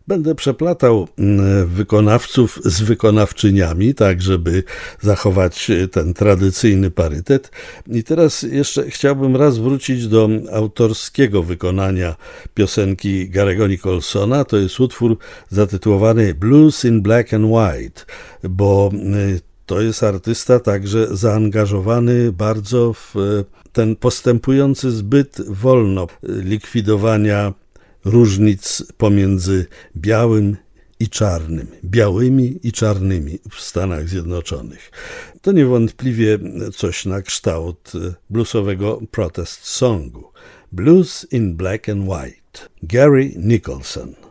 Będę przeplatał wykonawców z wykonawczyniami, tak żeby zachować ten tradycyjny parytet. I teraz jeszcze chciałbym raz wrócić do autorskiego wykonania piosenki Gary'ego Nicholsona. To jest utwór zatytułowany Blues in Black and White, bo to jest artysta także zaangażowany bardzo w ten postępujący zbyt wolno likwidowania różnic pomiędzy białym i czarnym, białymi i czarnymi w Stanach Zjednoczonych. To niewątpliwie coś na kształt bluesowego protest songu. Blues in Black and White. Gary Nicholson.